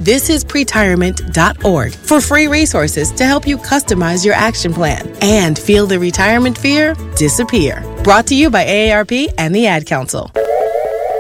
thisispretirement.org for free resources to help you customize your action plan and feel the retirement fear disappear. Brought to you by AARP and the Ad Council.